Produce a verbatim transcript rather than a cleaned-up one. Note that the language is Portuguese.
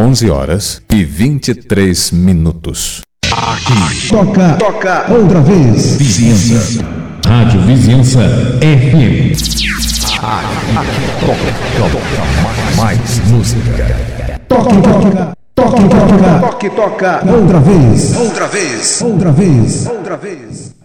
onze horas e vinte e três minutos. Aqui. Toca, toca, outra vez. Vizinhança. Rádio Vizinhança F M. Aqui toca, toca mais música. Toque, toca, toque, toca, toque, toca, outra vez, outra vez, outra vez, outra vez.